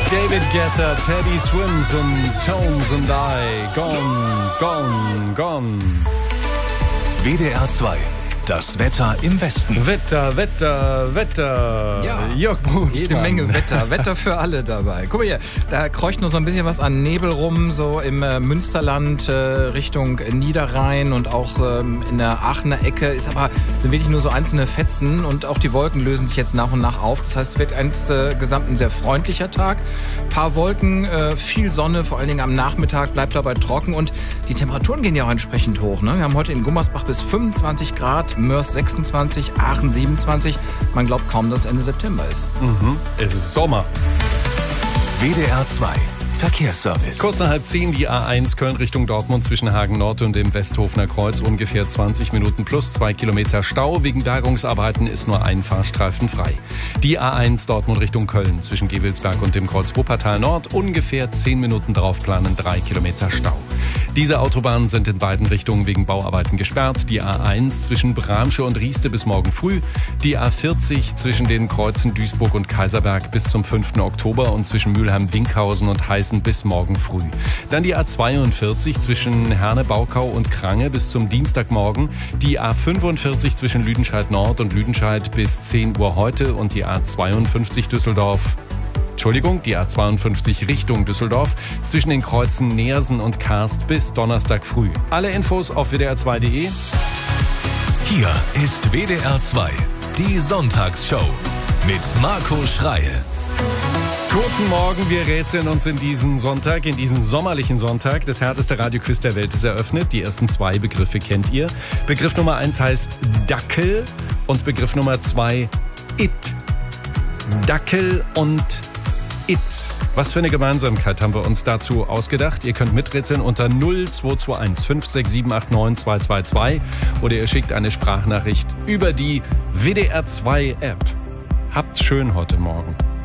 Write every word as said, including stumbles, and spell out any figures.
David Guetta, Teddy Swims und Tones and I. Gone, gone, gone. W D R zwei. Das Wetter im Westen. Wetter, Wetter, Wetter. Ja, Jörg Brunsmann. Jede Menge Wetter. Wetter für alle dabei. Guck mal hier, da kreucht nur so ein bisschen was an Nebel rum, so im äh, Münsterland äh, Richtung Niederrhein und auch ähm, in der Aachener Ecke. Ist aber, sind wirklich nur so einzelne Fetzen und auch die Wolken lösen sich jetzt nach und nach auf. Das heißt, es wird insgesamt ein sehr freundlicher Tag. Ein paar Wolken, äh, viel Sonne, vor allen Dingen am Nachmittag bleibt dabei trocken und die Temperaturen gehen ja auch entsprechend hoch. Ne? Wir haben heute in Gummersbach bis fünfundzwanzig Grad. Mörs sechsundzwanzig, Aachen siebenundzwanzig. Man glaubt kaum, dass Ende September ist. Mhm. Es ist Sommer. W D R zwei. Verkehrsservice. Kurz nach halb zehn die A eins Köln Richtung Dortmund zwischen Hagen Nord und dem Westhofener Kreuz. Ungefähr zwanzig Minuten plus zwei Kilometer Stau. Wegen Bergungsarbeiten ist nur ein Fahrstreifen frei. Die A eins Dortmund Richtung Köln zwischen Gewelsberg und dem Kreuz Wuppertal Nord. Ungefähr zehn Minuten drauf planen drei Kilometer Stau. Diese Autobahnen sind in beiden Richtungen wegen Bauarbeiten gesperrt. Die A eins zwischen Bramsche und Rieste bis morgen früh. Die A vierzig zwischen den Kreuzen Duisburg und Kaiserberg bis zum fünften Oktober und zwischen Mülheim-Winkhausen und Heißen bis morgen früh. Dann die A zweiundvierzig zwischen Herne-Baukau und Krange bis zum Dienstagmorgen. Die A fünfundvierzig zwischen Lüdenscheid Nord und Lüdenscheid bis zehn Uhr heute und die A zweiundfünfzig Düsseldorf Entschuldigung, die A zweiundfünfzig Richtung Düsseldorf zwischen den Kreuzen Neersen und Karst bis Donnerstag früh. Alle Infos auf w d r zwei punkt d e. Hier ist W D R zwei, die Sonntagsshow mit Marco Schreil. Guten Morgen, wir rätseln uns in diesen Sonntag, in diesen sommerlichen Sonntag. Das härteste Radioquiz der Welt ist eröffnet. Die ersten zwei Begriffe kennt ihr. Begriff Nummer eins heißt Dackel und Begriff Nummer zwei It. Dackel und It. Was für eine Gemeinsamkeit haben wir uns dazu ausgedacht? Ihr könnt miträtseln unter null zwei zwei eins fünf sechs sieben acht neun zwei zwei zwei oder ihr schickt eine Sprachnachricht über die W D R zwei App. Habt's schön heute Morgen.